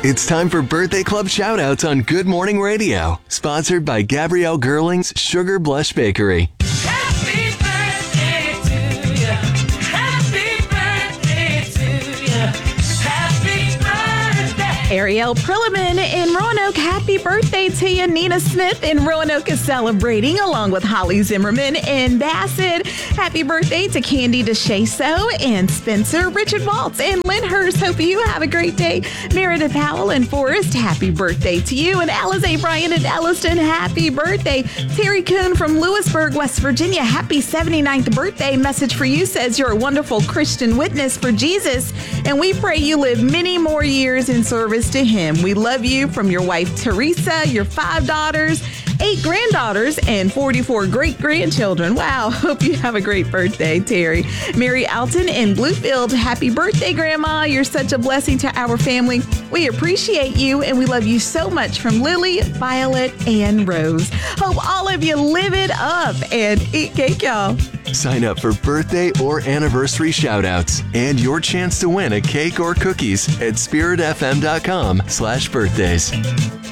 It's time for Birthday Club shoutouts on Good Morning Radio. Sponsored by Gabrielle Gerling's Sugar Blush Bakery. Happy birthday to you. Happy birthday to you. Happy birthday. Ariel Prilliman in Roanoke, happy birthday to you. Nina Smith in Roanoke is celebrating, along with Holly Zimmerman in Bassett. Happy birthday to Candy DeShaso and Spencer, Richard Waltz, and Lynn Hurst. Hope you have a great day. Meredith Howell in Forest, happy birthday to you. And Alize Bryan in Elliston, happy birthday. Terry Kuhn from Lewisburg, West Virginia, happy 79th birthday. Message for you says you're a wonderful Christian witness for Jesus, and we pray you live many more years in service to him. We love you from your wife, Teresa, your 5 daughters, 8 granddaughters, and 44 great-grandchildren. Wow, hope you have a great birthday, Terry. Mary Alton in Bluefield, happy birthday, Grandma. You're such a blessing to our family. We appreciate you, and we love you so much from Lily, Violet, and Rose. Hope all of you live it up and eat cake, y'all. Sign up for birthday or anniversary shoutouts and your chance to win a cake or cookies at spiritfm.com/birthdays.